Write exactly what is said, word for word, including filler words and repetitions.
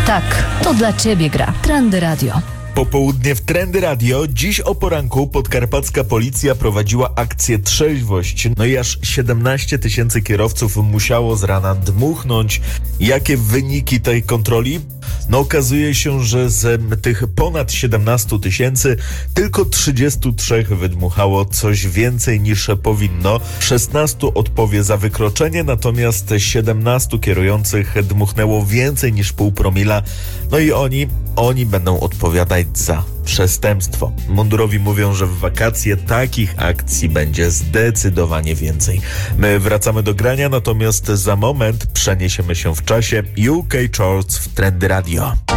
Tak, to dla ciebie gra Trendy Radio. Popołudnie w Trendy Radio. Dziś o poranku podkarpacka policja prowadziła akcję Trzeźwość. No i aż siedemnaście tysięcy kierowców musiało z rana dmuchnąć. Jakie wyniki tej kontroli? No okazuje się, że z tych ponad siedemnastu tysięcy tylko trzydzieści trzy wydmuchało coś więcej niż powinno. szesnastu odpowie za wykroczenie, natomiast siedemnastu kierujących dmuchnęło więcej niż pół promila. No i oni, oni będą odpowiadać za przestępstwo. Mundurowi mówią, że w wakacje takich akcji będzie zdecydowanie więcej. My wracamy do grania, natomiast za moment przeniesiemy się w czasie. U K Charts w Trendy Radio.